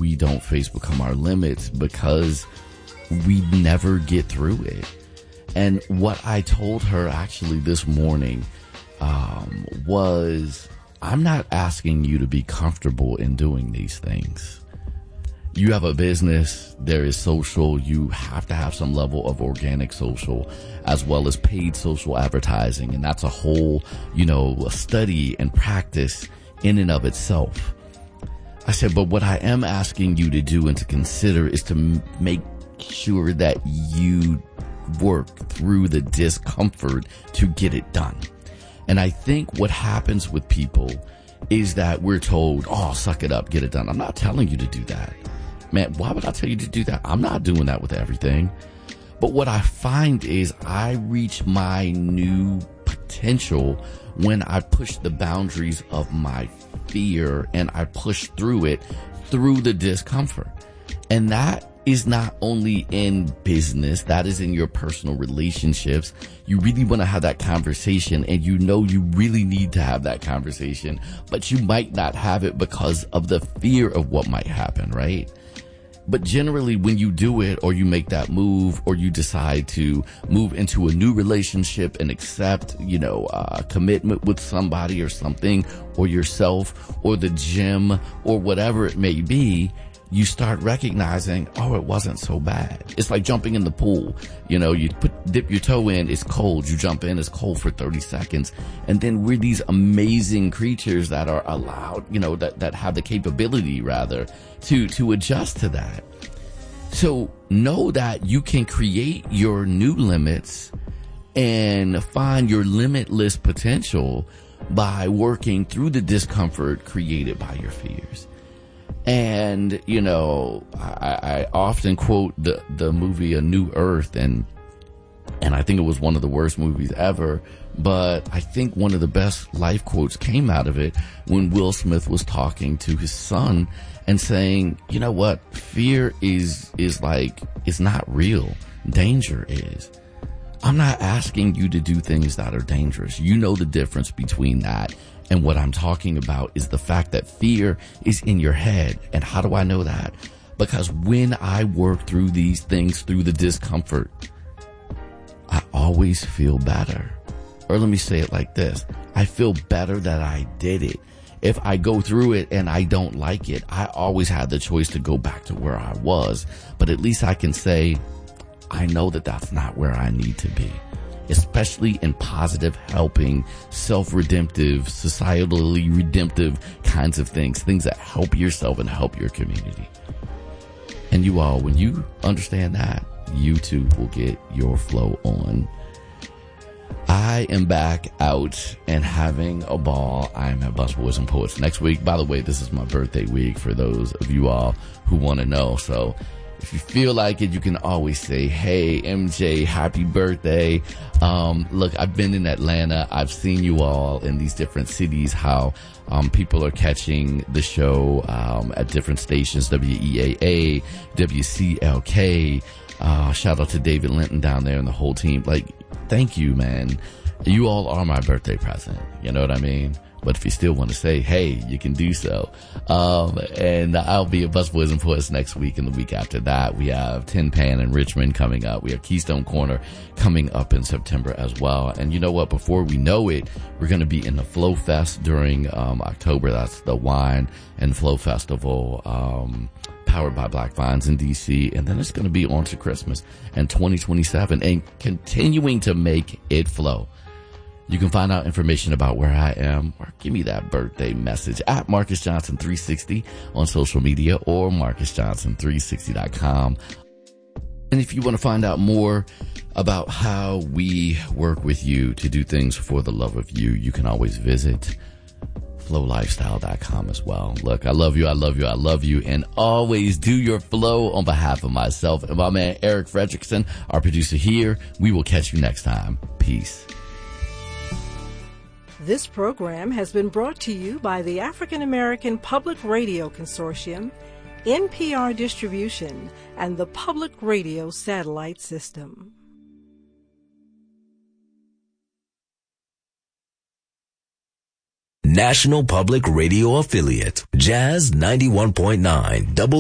we don't face become our limits because we never get through it. And what I told her actually this morning was, I'm not asking you to be comfortable in doing these things. You have a business, there is social, you have to have some level of organic social as well as paid social advertising. And that's a whole, study and practice in and of itself. I said, but what I am asking you to do and to consider is to make sure that you work through the discomfort to get it done. And I think what happens with people is that we're told, oh, suck it up, get it done. I'm not telling you to do that. Man, why would I tell you to do that? I'm not doing that with everything. But what I find is I reach my new potential when I push the boundaries of my fear and I push through it, through the discomfort. And that is not only in business, that is in your personal relationships. You really want to have that conversation, and you really need to have that conversation, but you might not have it because of the fear of what might happen, right? But generally, when you do it, or you make that move, or you decide to move into a new relationship and accept, a commitment with somebody or something, or yourself, or the gym, or whatever it may be, you start recognizing, oh, it wasn't so bad. It's like jumping in the pool. You dip your toe in, it's cold. You jump in, it's cold for 30 seconds. And then we're these amazing creatures that are allowed, that have the capability rather to adjust to that. So know that you can create your new limits and find your limitless potential by working through the discomfort created by your fears. And, I often quote the movie A New Earth, and I think it was one of the worst movies ever, but I think one of the best life quotes came out of it when Will Smith was talking to his son and saying, you know what, fear is not real. Danger is. I'm not asking you to do things that are dangerous. You know the difference between that. And what I'm talking about is the fact that fear is in your head. And how do I know that? Because when I work through these things, through the discomfort, I always feel better. Or let me say it like this. I feel better that I did it. If I go through it and I don't like it, I always had the choice to go back to where I was. But at least I can say, I know that that's not where I need to be. Especially in positive, helping, self-redemptive, societally redemptive kinds of things that help yourself and help your community. And you all, when you understand that, you too will get your flow on. I am back out and having a ball. I'm at Busboys and Poets next week. By the way, this is my birthday week for those of you all who want to know. So if you feel like it, you can always say, hey, MJ, happy birthday. Look, I've been in Atlanta. I've seen you all in these different cities, how people are catching the show at different stations, WEAA, WCLK. Shout out to David Linton down there and the whole team. Thank you, man. You all are my birthday present. You know what I mean? But if you still want to say, hey, you can do so. And I'll be at Busboys and Poets next week, and the week after that, we have Tin Pan in Richmond coming up. We have Keystone Corner coming up in September as well. And you know what? Before we know it, we're going to be in the Flow Fest during October. That's the Wine and Flow Festival, powered by Black Vines in DC. And then it's going to be on to Christmas and 2027 and continuing to make it flow. You can find out information about where I am or give me that birthday message at Marcus Johnson 360 on social media or MarcusJohnson360.com. And if you want to find out more about how we work with you to do things for the love of you, you can always visit flowlifestyle.com as well. Look, I love you, I love you, I love you, and always do your flow on behalf of myself and my man Eric Fredrickson, our producer here. We will catch you next time. Peace. This program has been brought to you by the African American Public Radio Consortium, NPR Distribution, and the Public Radio Satellite System. National Public Radio Affiliate, Jazz 91.9,